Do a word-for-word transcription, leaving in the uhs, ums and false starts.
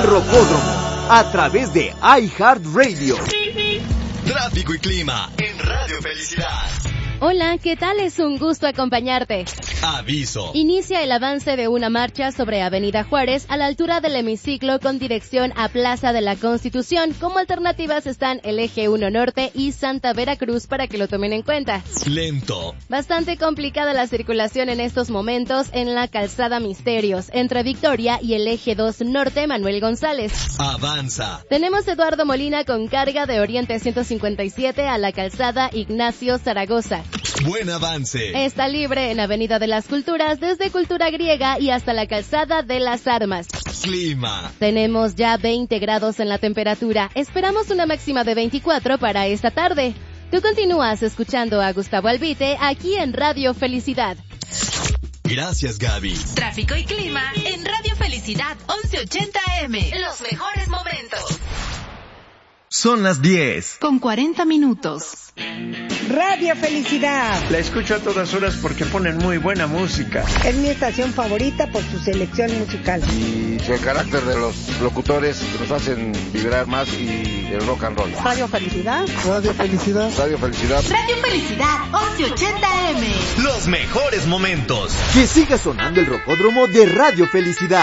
Rocódromo a través de iHeartRadio. Tráfico y clima en Radio Felicidad. Hola, ¿qué tal? Es un gusto acompañarte. Aviso. Inicia el avance de una marcha sobre Avenida Juárez a la altura del hemiciclo con dirección a Plaza de la Constitución. Como alternativas están el Eje uno Norte y Santa Veracruz para que lo tomen en cuenta. Lento. Bastante complicada la circulación en estos momentos en la calzada Misterios, entre Victoria y el Eje dos Norte Manuel González. Avanza. Tenemos Eduardo Molina con carga de Oriente ciento cincuenta y siete a la calzada Ignacio Zaragoza. Buen avance. Está libre en Avenida de las Culturas, desde Cultura Griega y hasta la calzada de las Armas. Clima. Tenemos ya veinte grados en la temperatura. Esperamos una máxima de veinticuatro para esta tarde. Tú continúas escuchando a Gustavo Albite aquí en Radio Felicidad. Gracias, Gaby. Tráfico y clima en Radio Felicidad once ochenta A M. Los mejores momentos. Son las diez. Con cuarenta minutos. Radio Felicidad. La escucho a todas horas porque ponen muy buena música. Es mi estación favorita por su selección musical. Y el carácter de los locutores nos hacen vibrar más y el rock and roll. Radio Felicidad. Radio Felicidad. Radio Felicidad. Radio Felicidad once ochenta A M. Los mejores momentos. Que siga sonando el Rocódromo de Radio Felicidad.